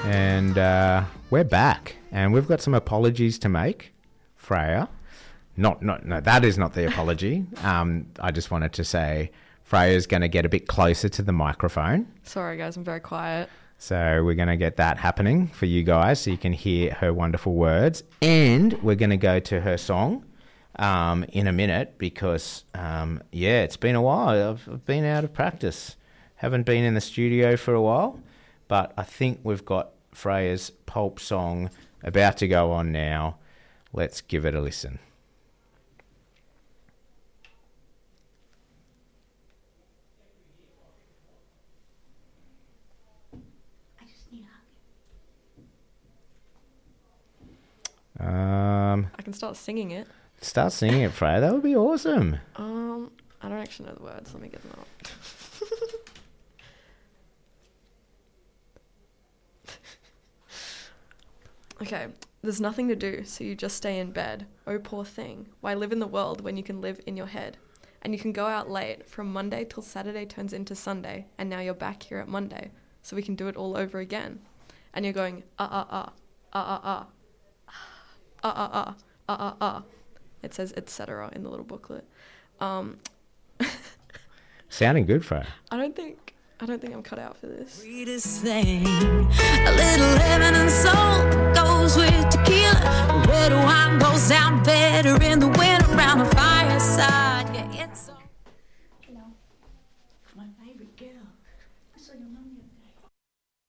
And we're back, and we've got some apologies to make, Freya. No, that is not the apology. I just wanted to say Freya's going to get a bit closer to the microphone. Sorry, guys, I'm very quiet. So we're going to get that happening for you guys so you can hear her wonderful words. And we're going to go to her song in a minute because, it's been a while. I've been out of practice. Haven't been in the studio for a while. But I think we've got Freya's Pulp song about to go on now. Let's give it a listen. I can start singing it. Start singing it, Freya. That would be awesome. I don't actually know the words. Let me get them up. Okay. There's nothing to do, so you just stay in bed. Oh, poor thing. Why live in the world when you can live in your head? And you can go out late. From Monday till Saturday turns into Sunday. And now you're back here at Monday. So we can do it all over again. And you're going, It says etc. in the little booklet. Sounding good, Freya. I don't think I'm cut out for this. Sweetest thing, a little heaven and soul goes with